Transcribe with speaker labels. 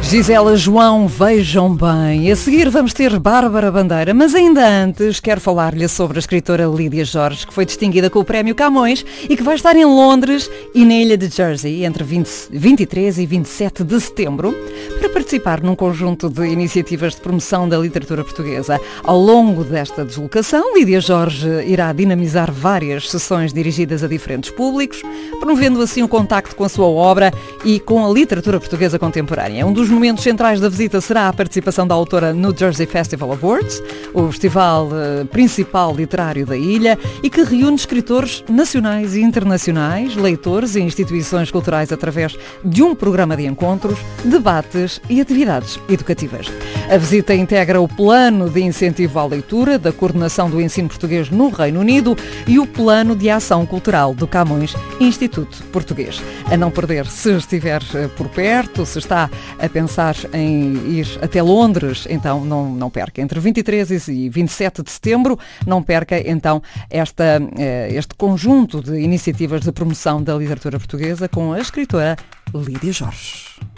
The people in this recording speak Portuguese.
Speaker 1: Gisela, João, vejam bem. A seguir vamos ter Bárbara Bandeira, mas ainda antes quero falar-lhe sobre a escritora Lídia Jorge, que foi distinguida com o Prémio Camões e que vai estar em Londres e na ilha de Jersey entre 23 e 27 de setembro para participar num conjunto de iniciativas de promoção da literatura portuguesa. Ao longo desta deslocação, Lídia Jorge irá dinamizar várias sessões dirigidas a diferentes públicos, promovendo assim o contacto com a sua obra e com a literatura portuguesa contemporânea. Um dos momentos centrais da visita será a participação da autora no Jersey Festival Awards, o festival principal literário da ilha e que reúne escritores nacionais e internacionais, leitores e instituições culturais através de um programa de encontros, debates e atividades educativas. A visita integra o Plano de Incentivo à Leitura da Coordenação do Ensino Português no Reino Unido e o Plano de Ação Cultural do Camões Instituto Português. A não perder se estiver por perto, se está a pensar em ir até Londres, então não perca. Entre 23 e 27 de setembro, não perca então este conjunto de iniciativas de promoção da literatura portuguesa com a escritora Lídia Jorge.